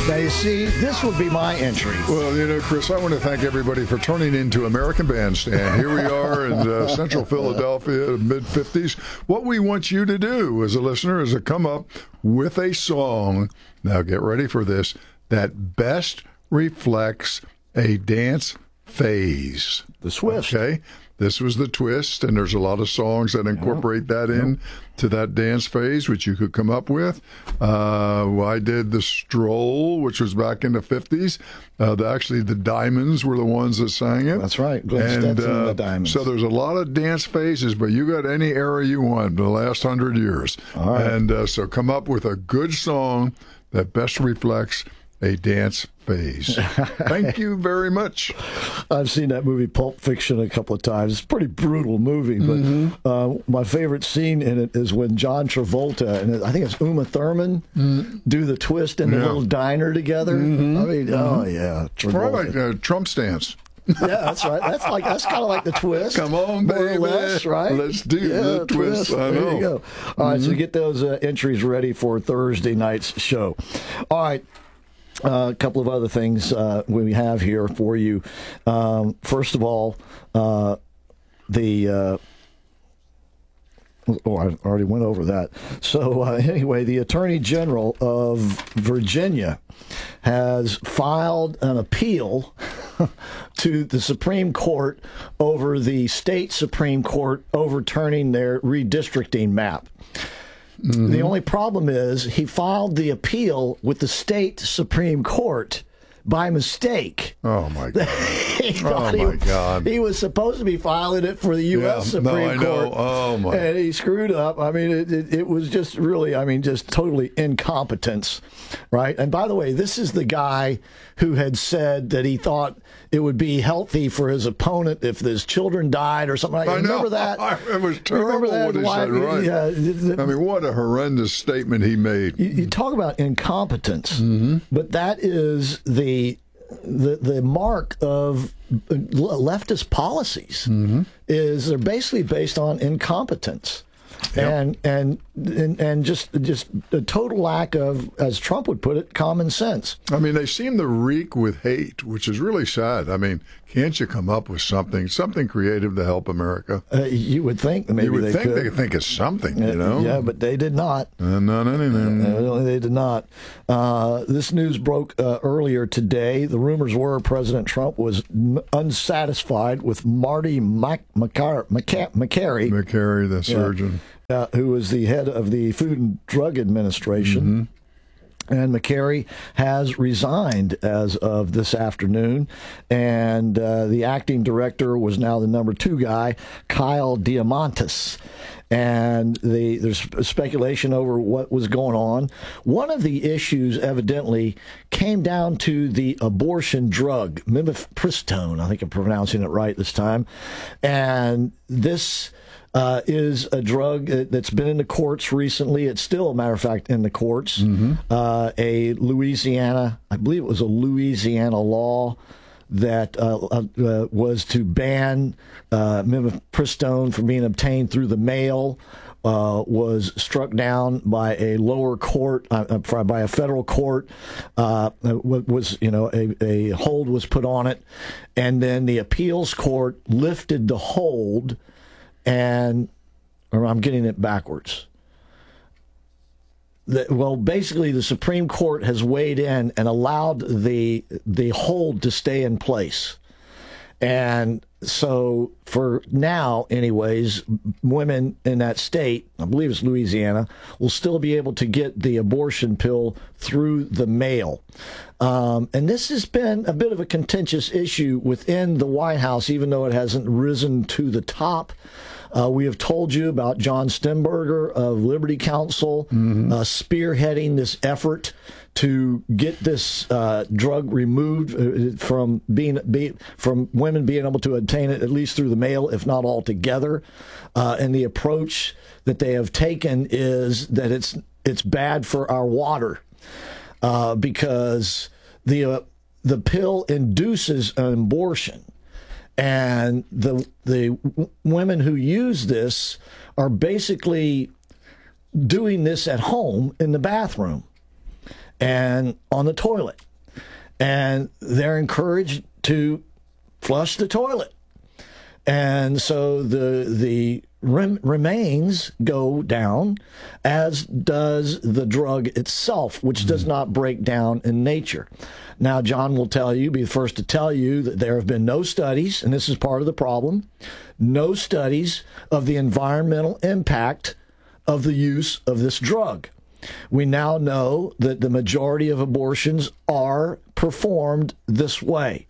Now, you see, this would be my entry. Well, you know, Chris, I want to thank everybody for turning into American Bandstand. Here we are in central Philadelphia, mid-50s. What we want you to do as a listener is to come up with a song, now get ready for this, that best reflects a dance phase. The twist. Okay? This was the twist, and there's a lot of songs that incorporate that in to that dance phase, which you could come up with. I did the Stroll, which was back in the 50s. Actually, the Diamonds were the ones that sang it. That's right. Glenn Stetson and the Diamonds. So there's a lot of dance phases, but you got any era you want, the last 100 years. All right. And so come up with a good song that best reflects a dance phase. Thank you very much. I've seen that movie Pulp Fiction a couple of times. It's a pretty brutal movie, but my favorite scene in it is when John Travolta and I think it's Uma Thurman do the twist in the little diner together. I mean, oh yeah, Probably like Trump's dance. Yeah, that's right. That's kind of like the twist. Come on, more baby. or less, right? Let's do the twist. I know. There you go. All right, so get those entries ready for Thursday night's show. All right. A couple of other things we have here for you. First of all, I already went over that. So anyway, the Attorney General of Virginia has filed an appeal to the Supreme Court over the state Supreme Court overturning their redistricting map. The only problem is he filed the appeal with the state Supreme Court by mistake. Oh, my God. God. He was supposed to be filing it for the U.S. Supreme Court. Oh, my. And he screwed up. I mean, it was just really, just totally incompetence, right? And by the way, this is the guy who had said that he thought it would be healthy for his opponent if his children died or something like that. Remember that? It was terrible what he said, right? Yeah, I mean, what a horrendous statement he made. You talk about incompetence, but that is the mark of leftist policies is they're basically based on incompetence. Yep. And just a total lack of, as Trump would put it, common sense. I mean, they seem to reek with hate, which is really sad. I mean, can't you come up with something creative to help America? You would think maybe they could. They think of something, you know? Yeah, but they did not. No. They did not. This news broke earlier today. The rumors were President Trump was unsatisfied with Marty McCary, the surgeon. Who was the head of the Food and Drug Administration. And McCary has resigned as of this afternoon. And the acting director was now the number 2 guy, Kyle Diamantis. And there's speculation over what was going on. One of the issues evidently came down to the abortion drug, mifepristone. I think I'm pronouncing it right this time. And this is a drug that's been in the courts recently. It's still, a matter of fact, in the courts. A Louisiana, I believe it was a Louisiana law that was to ban mifepristone from being obtained through the mail. Was struck down by a lower court, by a federal court. Was a hold was put on it, and then the appeals court lifted the hold. Or I'm getting it backwards. Basically, the Supreme Court has weighed in and allowed the hold to stay in place. And so for now, anyways, women in that state, I believe it's Louisiana, will still be able to get the abortion pill through the mail. And this has been a bit of a contentious issue within the White House, even though it hasn't risen to the top. We have told you about John Stemberger of Liberty Counsel spearheading this effort to get this drug removed from from women being able to obtain it at least through the mail, if not altogether. And the approach that they have taken is that it's bad for our water because the pill induces an abortion. And the women who use this are basically doing this at home in the bathroom. and on the toilet. And they're encouraged to flush the toilet. And so the remains go down, as does the drug itself, which does not break down in nature. Now, John will be the first to tell you that there have been no studies, and this is part of the problem, no studies of the environmental impact of the use of this drug. We now know that the majority of abortions are performed this way.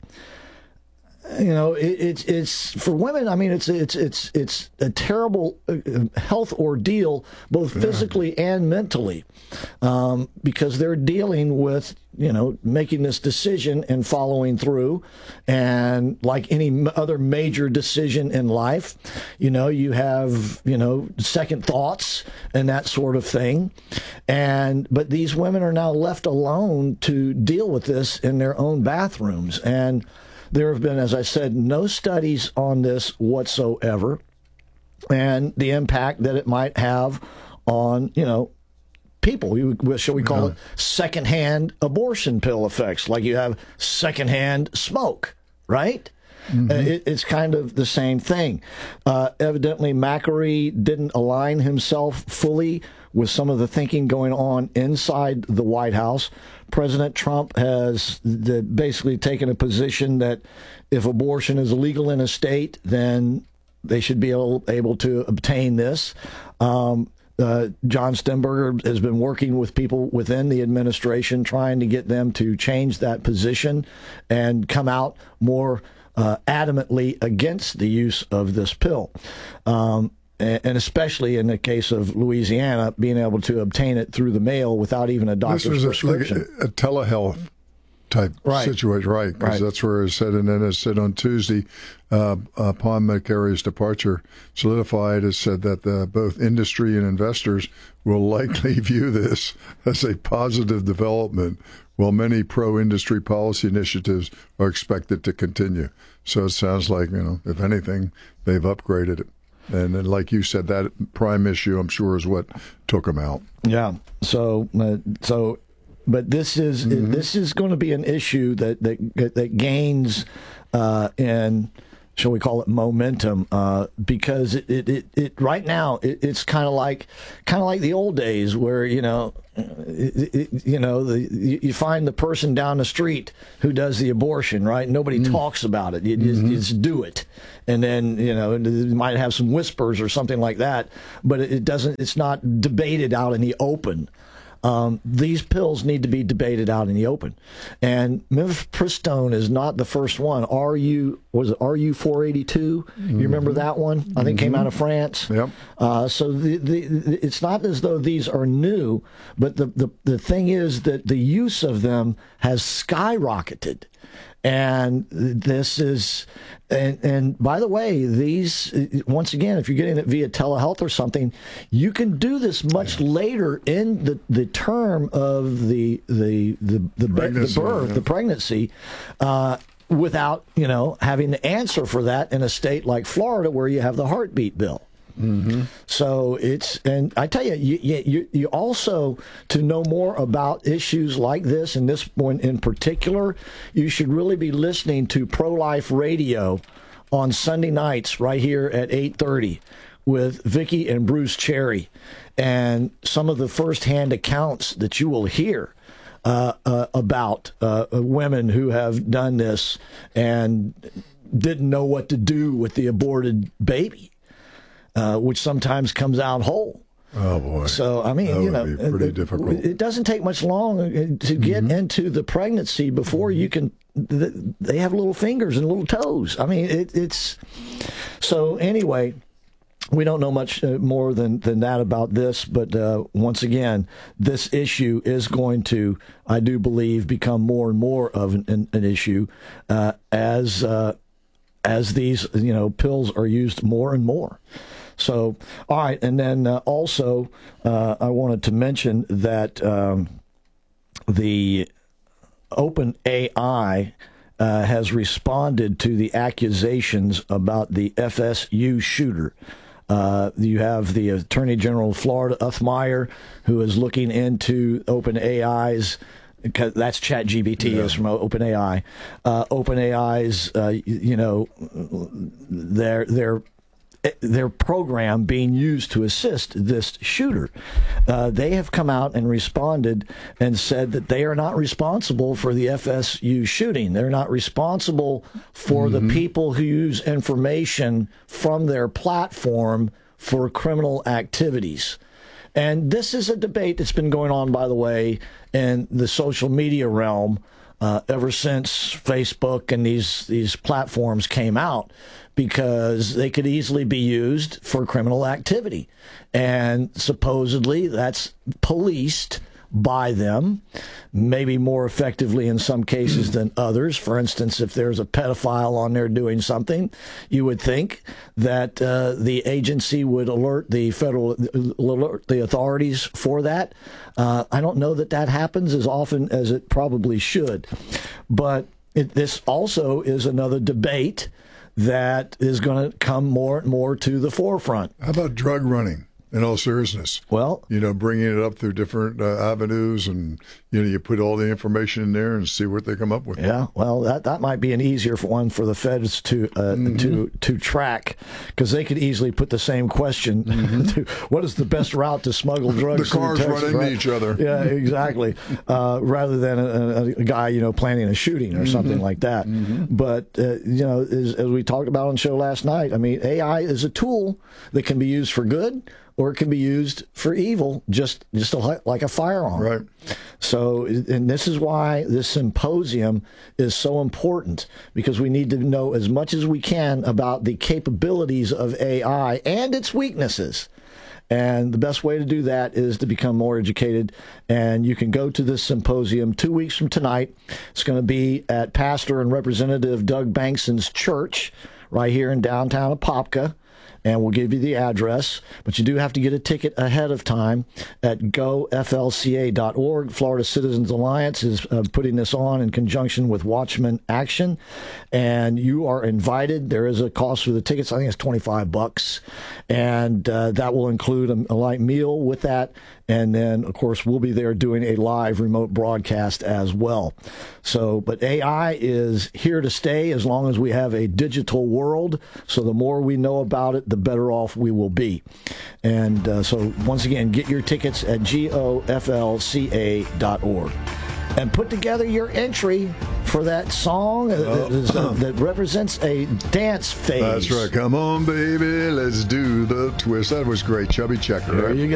You know, it's for women. I mean, it's a terrible health ordeal, both physically and mentally, because they're dealing with, you know, making this decision and following through. And like any other major decision in life, you know, you have, you know, second thoughts and that sort of thing. But these women are now left alone to deal with this in their own bathrooms. And there have been, as I said, no studies on this whatsoever, and the impact that it might have on, you know, people. Shall we call it secondhand abortion pill effects? Like you have secondhand smoke, right? It's kind of the same thing. Evidently, Macri didn't align himself fully with some of the thinking going on inside the White House. President Trump has basically taken a position that if abortion is illegal in a state, then they should be able to obtain this. John Stenberger has been working with people within the administration, trying to get them to change that position and come out more adamantly against the use of this pill. And especially in the case of Louisiana, being able to obtain it through the mail without even a doctor's prescription. This was a telehealth type situation, right? Because that's where it said, and then it said on Tuesday, upon McCarry's departure, Solidified has said that both industry and investors will likely view this as a positive development, while many pro-industry policy initiatives are expected to continue. So it sounds like, you know, if anything, they've upgraded it. And then, like you said, that prime issue, I'm sure, is what took them out. Yeah. But this is going to be an issue that gains in, shall we call it, momentum, because it right now it's kind of like the old days where, you know, you find the person down the street who does the abortion, right? Nobody talks about it. You just do it. And then, you know, it might have some whispers or something like that, but it's not debated out in the open. These pills need to be debated out in the open. And mifepristone is not the first one. Was it RU482? You remember that one? I think came out of France. Yep. So it's not as though these are new, but the thing is that the use of them has skyrocketed. And this is, and by the way, these, once again, if you're getting it via telehealth or something, you can do this much later in the term of the pregnancy, without, you know, having the answer for that in a state like Florida where you have the heartbeat bill. So and I tell you, you also, to know more about issues like this, and this one in particular, you should really be listening to Pro-Life Radio on Sunday nights right here at 8:30 with Vicki and Bruce Cherry, and some of the firsthand accounts that you will hear about women who have done this and didn't know what to do with the aborted baby. Which sometimes comes out whole. Oh boy! So I mean, that you know, would be pretty difficult. It doesn't take much long to get into the pregnancy before you can. They have little fingers and little toes. I mean, it's so. Anyway, we don't know much more than that about this. But once again, this issue is going to, I do believe, become more and more of an issue as these, you know, pills are used more and more. So, all right, and then also I wanted to mention that the OpenAI has responded to the accusations about the FSU shooter. You have the Attorney General of Florida, Uthmeier, who is looking into OpenAI's because that's ChatGPT is from OpenAI. OpenAI's, their program being used to assist this shooter. They have come out and responded and said that they are not responsible for the FSU shooting. They're not responsible for the people who use information from their platform for criminal activities. And this is a debate that's been going on, by the way, in the social media realm ever since Facebook and these platforms came out, because they could easily be used for criminal activity. And supposedly that's policed by them, maybe more effectively in some cases than others. For instance, if there's a pedophile on there doing something, you would think that the agency would alert the authorities for that. I don't know that happens as often as it probably should. But this also is another debate that is going to come more and more to the forefront. How about drug running? In all seriousness, well, bringing it up through different avenues, and you put all the information in there and see what they come up with. Yeah, well, that might be an easier one for the feds to track, because they could easily put the same question: to, what is the best route to smuggle drugs? The cars run into each other. Yeah, exactly. Rather than a guy planning a shooting or something like that. But as we talked about on the show last night, I mean, AI is a tool that can be used for good, or it can be used for evil, just like a firearm. Right. So, and this is why this symposium is so important, because we need to know as much as we can about the capabilities of AI and its weaknesses. And the best way to do that is to become more educated. And you can go to this symposium 2 weeks from tonight. It's going to be at Pastor and Representative Doug Bankson's church right here in downtown Apopka. And we'll give you the address, but you do have to get a ticket ahead of time at goflca.org. Florida Citizens Alliance is putting this on in conjunction with Watchman Action, and you are invited. There is a cost for the tickets. I think it's $25, and that will include a light meal with that. And then, of course, we'll be there doing a live remote broadcast as well. So, but AI is here to stay as long as we have a digital world. So the more we know about it, the better off we will be. And so, once again, get your tickets at goflca.org. And put together your entry for that song that represents a dance phase. That's right. Come on, baby, let's do the twist. That was great. Chubby Checker. There you go.